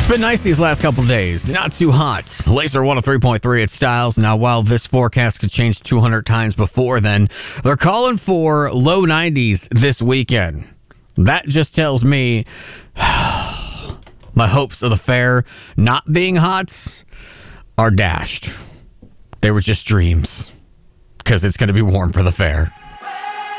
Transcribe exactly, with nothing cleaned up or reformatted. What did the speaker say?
It's been nice these last couple days. Not too hot. Laser one oh three point three at Styles. Now, while this forecast could change two hundred times before then, they're calling for low nineties this weekend. That just tells me my hopes of the fair not being hot are dashed. They were just dreams because it's going to be warm for the fair.